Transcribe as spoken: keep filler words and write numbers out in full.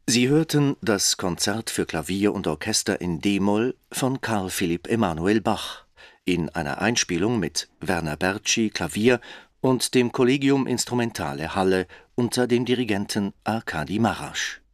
Sie hörten das Konzert für Klavier und Orchester in d-Moll von Carl Philipp Emanuel Bach in einer Einspielung mit Werner Bertschi, Klavier, und dem Collegium Instrumentale Halle unter dem Dirigenten Arkadi Marasch.